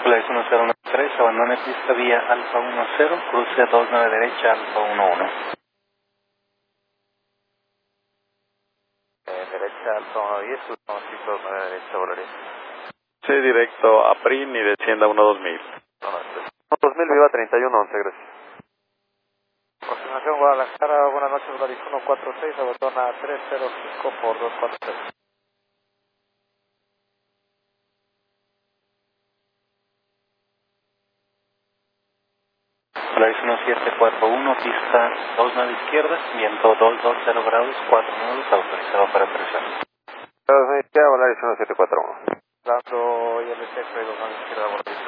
Polaris 1093, abandone pista vía Alfa 10, cruce 29 derecha Alfa 11. Derecha Alfa 10, cruce 29 derecha, Volaris. Sí, directo a PRIN y descienda 12000. 2000, viva 3111, gracias. Continuación Guadalajara, buenas noches, Volaris 146, abandona 305 por 246. Polaris 1741, pista 29 izquierda, viento 220 grados, 4 nudos, autorizado para aterrizar. Volaris 1741. Dando ILC, 2 izquierda, Volaris.